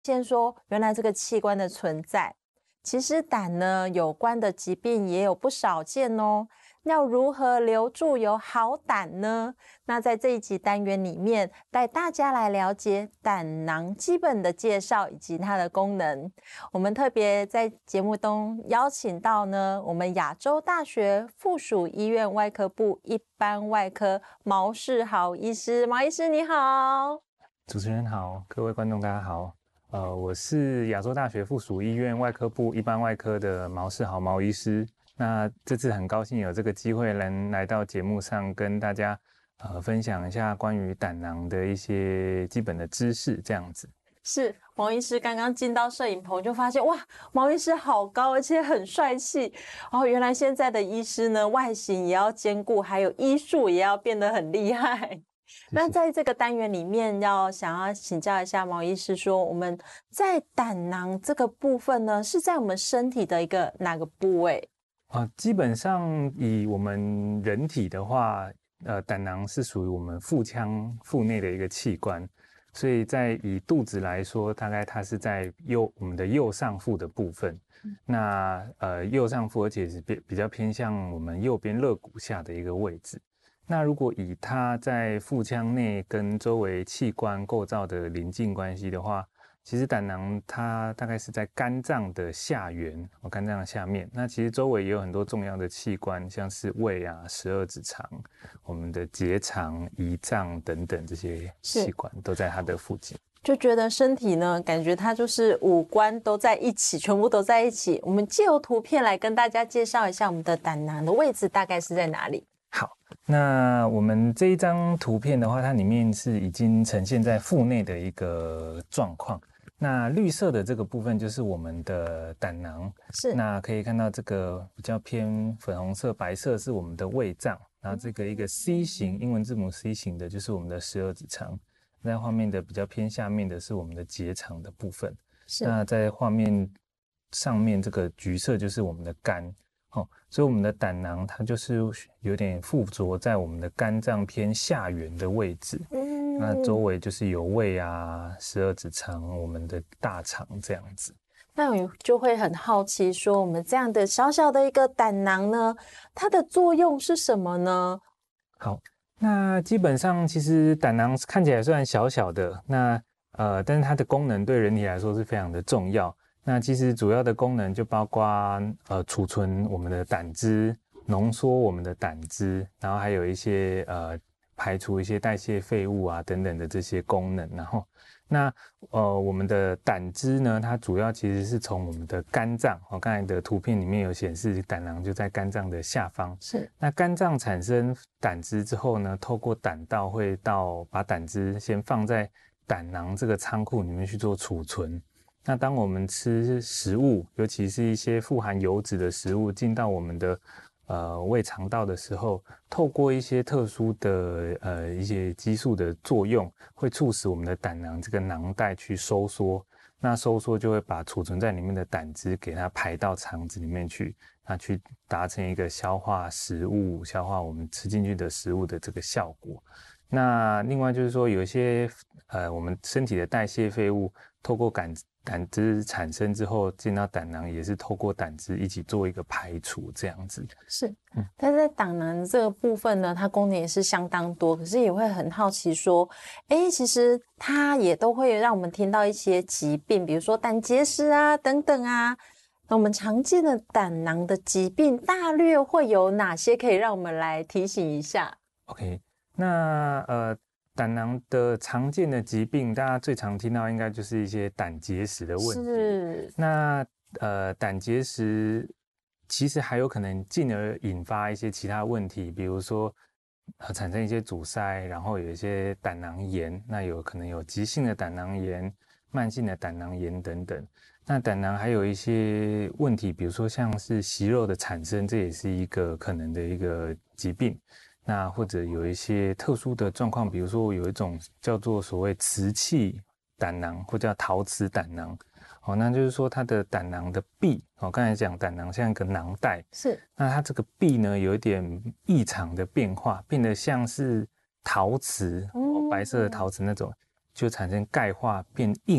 现说原来这个器官的存在，其实胆呢有关的疾病也有不少见哦。要如何留住有好胆呢？那在这一集单元里面，带大家来了解胆囊基本的介绍以及它的功能。我们特别在节目中邀请到呢，我们亚洲大学附属医院外科部一般外科毛世豪医师。毛医师你好。 主持人好，各位观众大家好。我是亚洲大学附属医院外科部一般外科的毛世豪毛医师。那这次很高兴有这个机会能来到节目上跟大家分享一下关于胆囊的一些基本的知识，这样子。 是毛医师刚刚进到摄影棚就发现，哇，毛医师好高，而且很帅气哦。原来现在的医师呢，外形也要兼顾，还有医术也要变得很厉害。那在这个单元里面，想要请教一下毛医师说，我们在胆囊这个部分呢，是在我们身体的一个哪个部位？ 基本上以我们人体的话，胆囊是属于我们腹腔腹内的一个器官，所以以肚子来说，大概它是在我们的右上腹的部分。那右上腹，而且是比较偏向我们右边肋骨下的一个位置。那如果以它在腹腔内跟周围器官构造的邻近关系的话，其实胆囊它大概是在肝脏的下缘，肝脏的下面。那其实周围也有很多重要的器官，像是胃啊、12指肠、我们的结肠、胰脏等等这些器官都在它的附近。 就觉得身体呢，感觉它就是五官都在一起，全部都在一起。我们借由图片来跟大家介绍一下我们的胆囊的位置大概是在哪里。 好，那我们这一张图片的话，它里面是已经呈现在腹内的一个状况。那绿色的这个部分就是我们的胆囊， 是。 那可以看到这个比较偏粉红色、白色是我们的胃脏，然后这个一个 C 型，英文字母 C 型的就是我们的12指肠。在画面的比较偏下面的是我们的结肠的部分。是。那在画面上面这个橘色就是我们的肝。所以我们的胆囊它就是有点附着在我们的肝脏偏下缘的位置。那周围就是有胃啊、12指肠、我们的大肠这样子。 那我就会很好奇说，我们这样的小小的一个胆囊呢，它的作用是什么呢？ 好，那基本上其实胆囊看起来虽然小小的，但是它的功能对人体来说是非常的重要。那其实主要的功能就包括储存我们的胆汁、浓缩我们的胆汁，然后还有一些排除一些代谢废物啊等等的这些功能。然后我们的胆汁呢，它主要其实是从我们的肝脏，刚才的图片里面有显示胆囊就在肝脏的下方。是。那肝脏产生胆汁之后呢，透过胆道会把胆汁先放在胆囊这个仓库里面去做储存。那当我们吃食物，尤其是一些富含油脂的食物进到我们的胃肠道的时候，透过一些特殊的一些激素的作用，会促使我们的胆囊这个囊袋去收缩。那收缩就会把储存在里面的胆汁给它排到肠子里面去，那去达成一个消化食物、消化我们吃进去的食物的这个效果。那另外就是说，有一些我们身体的代谢废物，透过胆汁产生之后进到胆囊，也是透过胆汁一起做一个排除这样子。 是。但在胆囊这个部分呢，它功能也是相当多，可是也会很好奇说，其实它也都会让我们听到一些疾病，比如说胆结石啊等等啊。那我们常见的胆囊的疾病大略会有哪些，可以让我们来提醒一下？ OK， 那胆囊的常见的疾病，大家最常听到应该就是一些胆结石的问题。是。那胆结石其实还有可能进而引发一些其他问题，比如说产生一些阻塞，然后有一些胆囊炎，那有可能有急性的胆囊炎、慢性的胆囊炎等等。那胆囊还有一些问题，比如说像是息肉的产生，这也是一个可能的一个疾病。那或者有一些特殊的状况，比如说有一种叫做所谓瓷器胆囊，或叫陶瓷胆囊。那就是说它的胆囊的壁，刚才讲胆囊像一个囊袋，是。那它这个壁呢有一点异常的变化，变得像是陶瓷，白色的陶瓷那种，就产生钙化变硬